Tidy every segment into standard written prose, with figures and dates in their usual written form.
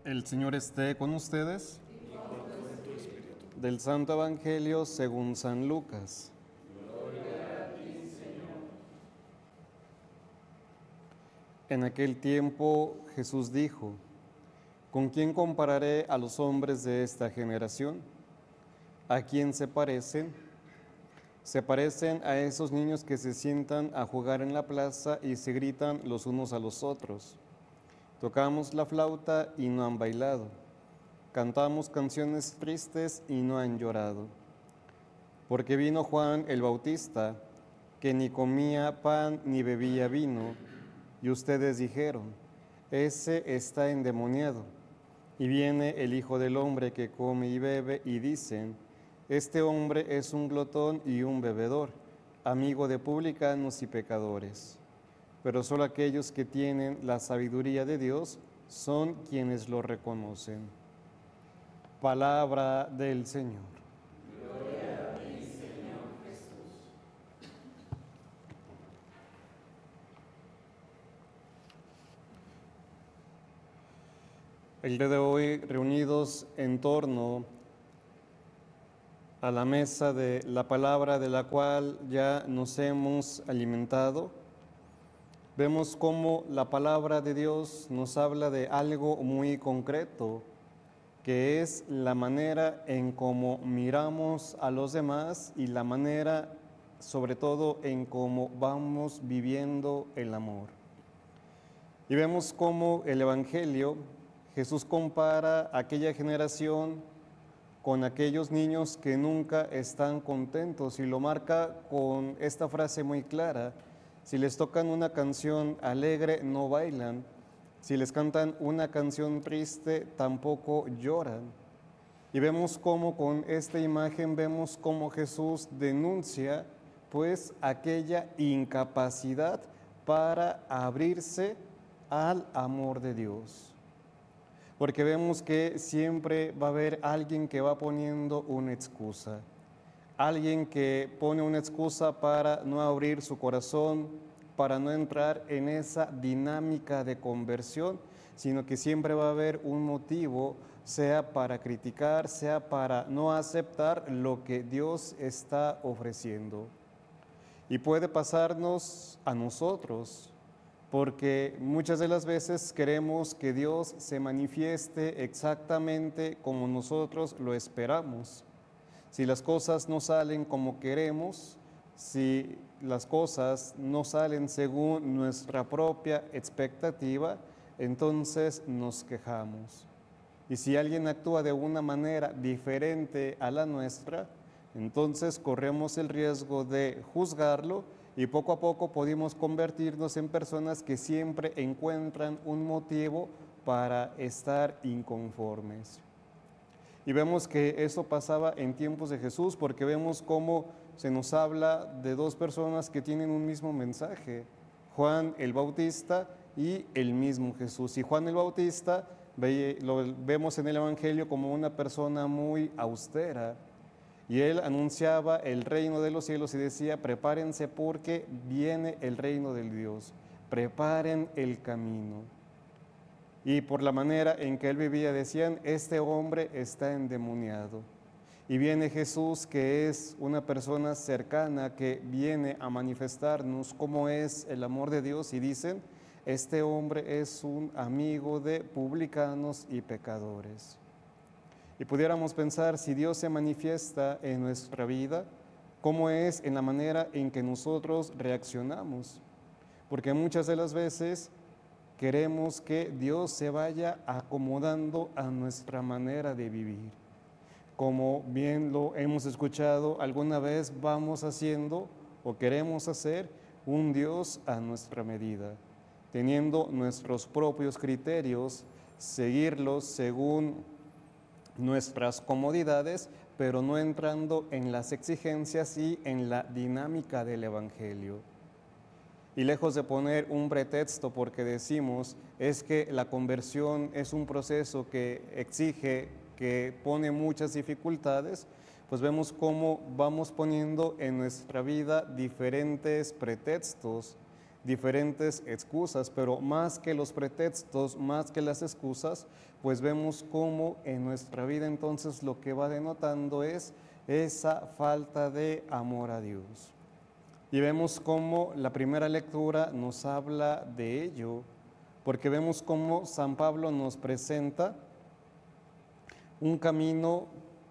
El Señor esté con ustedes. Del Santo Evangelio según San Lucas. En aquel tiempo Jesús dijo: ¿Con quién compararé a los hombres de esta generación? ¿A quién se parecen? Se parecen a esos niños que se sientan a jugar en la plaza y se gritan los unos a los otros. Tocamos la flauta y no han bailado. Cantamos canciones tristes y no han llorado. Porque vino Juan el Bautista, que ni comía pan ni bebía vino, y ustedes dijeron: ese está endemoniado. Y viene el Hijo del Hombre que come y bebe, y dicen: este hombre es un glotón y un bebedor, amigo de publicanos y pecadores. Pero solo aquellos que tienen la sabiduría de Dios son quienes lo reconocen. Palabra del Señor. Gloria a ti, Señor Jesús. El día de hoy, reunidos en torno a la mesa de la palabra de la cual ya nos hemos alimentado, vemos cómo la palabra de Dios nos habla de algo muy concreto, que es la manera en cómo miramos a los demás y la manera, sobre todo, en cómo vamos viviendo el amor. Y vemos cómo el Evangelio, Jesús compara a aquella generación con aquellos niños que nunca están contentos, y lo marca con esta frase muy clara: si les tocan una canción alegre, no bailan; si les cantan una canción triste, tampoco lloran. Y vemos cómo con esta imagen vemos cómo Jesús denuncia pues aquella incapacidad para abrirse al amor de Dios. Porque vemos que siempre va a haber alguien que va poniendo una excusa. Alguien que pone una excusa para no abrir su corazón, para no entrar en esa dinámica de conversión, sino que siempre va a haber un motivo, sea para criticar, sea para no aceptar lo que Dios está ofreciendo. Y puede pasarnos a nosotros, porque muchas de las veces queremos que Dios se manifieste exactamente como nosotros lo esperamos. Si las cosas no salen como queremos, si las cosas no salen según nuestra propia expectativa, entonces nos quejamos. Y si alguien actúa de una manera diferente a la nuestra, entonces corremos el riesgo de juzgarlo, y poco a poco podemos convertirnos en personas que siempre encuentran un motivo para estar inconformes. Y vemos que eso pasaba en tiempos de Jesús, porque vemos cómo se nos habla de dos personas que tienen un mismo mensaje: Juan el Bautista y el mismo Jesús. Y Juan el Bautista lo vemos en el Evangelio como una persona muy austera, y él anunciaba el reino de los cielos y decía: prepárense porque viene el reino del Dios, preparen el camino. Y por la manera en que él vivía decían: este hombre está endemoniado. Y viene Jesús, que es una persona cercana, que viene a manifestarnos cómo es el amor de Dios, y dicen: este hombre es un amigo de publicanos y pecadores. Y pudiéramos pensar, si Dios se manifiesta en nuestra vida, ¿cómo es en la manera en que nosotros reaccionamos? Porque muchas de las veces queremos que Dios se vaya acomodando a nuestra manera de vivir. Como bien lo hemos escuchado, alguna vez vamos haciendo o queremos hacer un Dios a nuestra medida, teniendo nuestros propios criterios, seguirlos según nuestras comodidades, pero no entrando en las exigencias y en la dinámica del Evangelio. Y lejos de poner un pretexto porque decimos es que la conversión es un proceso que exige, que pone muchas dificultades, pues vemos cómo vamos poniendo en nuestra vida diferentes pretextos, diferentes excusas, pero más que los pretextos, más que las excusas, pues vemos cómo en nuestra vida entonces lo que va denotando es esa falta de amor a Dios. Y vemos cómo la primera lectura nos habla de ello, porque vemos cómo San Pablo nos presenta un camino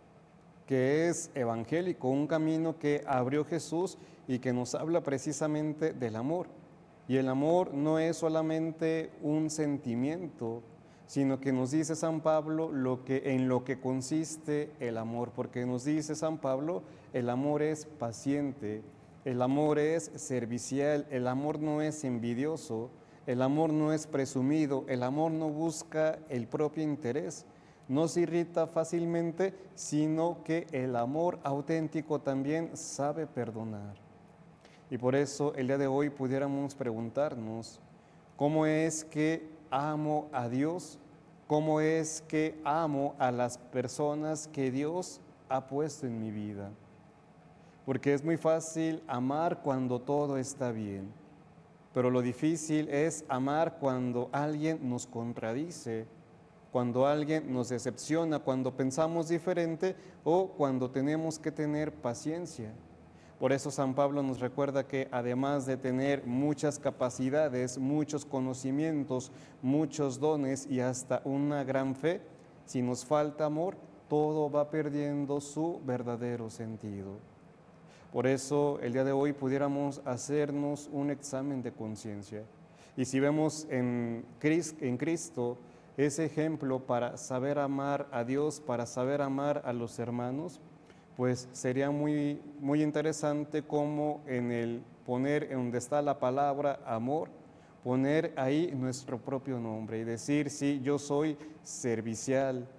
que es evangélico, un camino que abrió Jesús y que nos habla precisamente del amor. Y el amor no es solamente un sentimiento, sino que nos dice San Pablo en lo que consiste el amor, porque nos dice San Pablo, el amor es paciente, el amor es servicial, el amor no es envidioso, el amor no es presumido, el amor no busca el propio interés, no se irrita fácilmente, sino que el amor auténtico también sabe perdonar. Y por eso el día de hoy pudiéramos preguntarnos, ¿cómo es que amo a Dios? ¿Cómo es que amo a las personas que Dios ha puesto en mi vida? Porque es muy fácil amar cuando todo está bien, pero lo difícil es amar cuando alguien nos contradice, cuando alguien nos decepciona, cuando pensamos diferente o cuando tenemos que tener paciencia. Por eso San Pablo nos recuerda que además de tener muchas capacidades, muchos conocimientos, muchos dones y hasta una gran fe, si nos falta amor, todo va perdiendo su verdadero sentido. Por eso el día de hoy pudiéramos hacernos un examen de conciencia. Y si vemos en Cristo ese ejemplo para saber amar a Dios, para saber amar a los hermanos, pues sería muy, muy interesante como en el poner en donde está la palabra amor, poner ahí nuestro propio nombre y decir si yo soy servicial,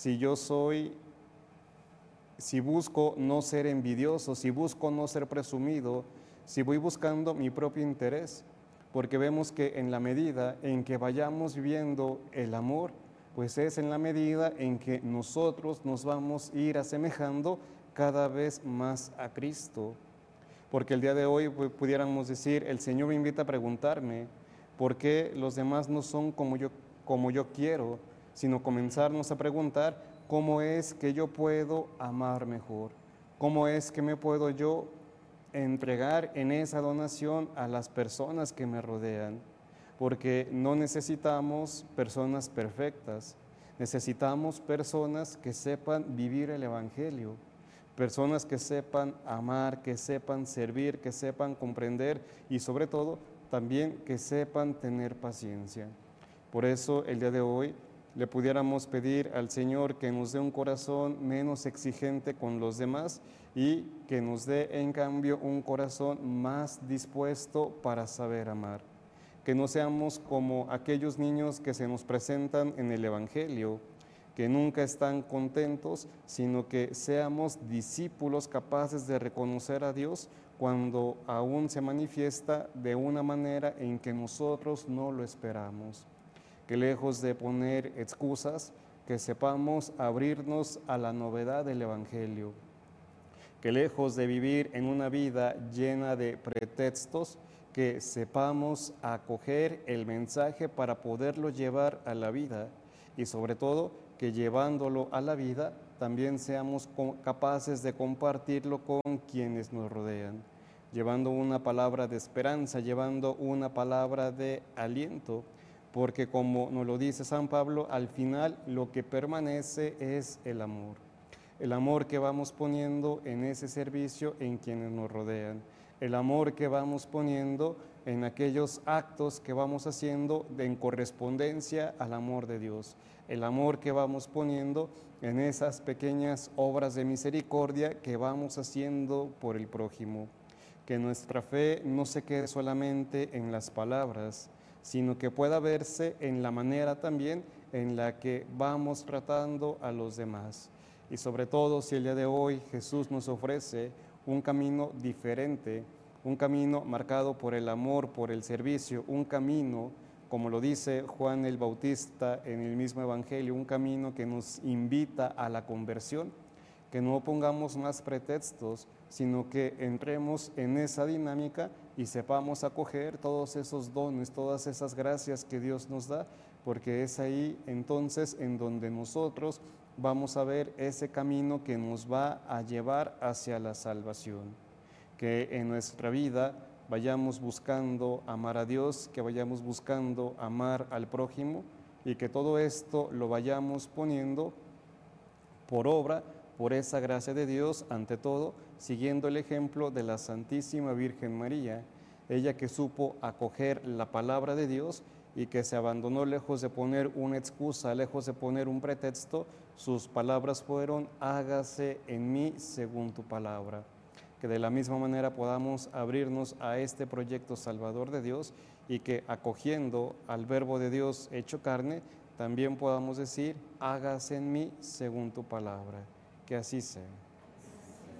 si busco no ser envidioso, si busco no ser presumido, si voy buscando mi propio interés, porque vemos que en la medida en que vayamos viviendo el amor, pues es en la medida en que nosotros nos vamos a ir asemejando cada vez más a Cristo. Porque el día de hoy pudiéramos decir, el Señor me invita a preguntarme, ¿por qué los demás no son como yo quiero? Sino comenzarnos a preguntar, ¿cómo es que yo puedo amar mejor? ¿Cómo es que me puedo yo entregar en esa donación a las personas que me rodean? Porque no necesitamos personas perfectas, necesitamos personas que sepan vivir el Evangelio, personas que sepan amar, que sepan servir, que sepan comprender y sobre todo también que sepan tener paciencia. Por eso el día de hoy le pudiéramos pedir al Señor que nos dé un corazón menos exigente con los demás y que nos dé en cambio un corazón más dispuesto para saber amar. Que no seamos como aquellos niños que se nos presentan en el Evangelio, que nunca están contentos, sino que seamos discípulos capaces de reconocer a Dios cuando aún se manifiesta de una manera en que nosotros no lo esperamos. Que lejos de poner excusas, que sepamos abrirnos a la novedad del Evangelio. Que lejos de vivir en una vida llena de pretextos, que sepamos acoger el mensaje para poderlo llevar a la vida y sobre todo que llevándolo a la vida también seamos capaces de compartirlo con quienes nos rodean, llevando una palabra de esperanza, llevando una palabra de aliento, porque como nos lo dice San Pablo, al final lo que permanece es el amor que vamos poniendo en ese servicio en quienes nos rodean, el amor que vamos poniendo en aquellos actos que vamos haciendo en correspondencia al amor de Dios, el amor que vamos poniendo en esas pequeñas obras de misericordia que vamos haciendo por el prójimo. Que nuestra fe no se quede solamente en las palabras, sino que pueda verse en la manera también en la que vamos tratando a los demás. Y sobre todo si el día de hoy Jesús nos ofrece un camino diferente, un camino marcado por el amor, por el servicio, un camino, como lo dice Juan el Bautista en el mismo Evangelio, un camino que nos invita a la conversión, que no pongamos más pretextos, sino que entremos en esa dinámica y sepamos acoger todos esos dones, todas esas gracias que Dios nos da, porque es ahí entonces en donde nosotros vamos a ver ese camino que nos va a llevar hacia la salvación. Que en nuestra vida vayamos buscando amar a Dios, que vayamos buscando amar al prójimo y que todo esto lo vayamos poniendo por obra, por esa gracia de Dios, ante todo, siguiendo el ejemplo de la Santísima Virgen María, ella que supo acoger la palabra de Dios y que se abandonó lejos de poner una excusa, lejos de poner un pretexto, sus palabras fueron: hágase en mí según tu palabra. Que de la misma manera podamos abrirnos a este proyecto salvador de Dios y que acogiendo al Verbo de Dios hecho carne, también podamos decir: hágase en mí según tu palabra. Que así sea.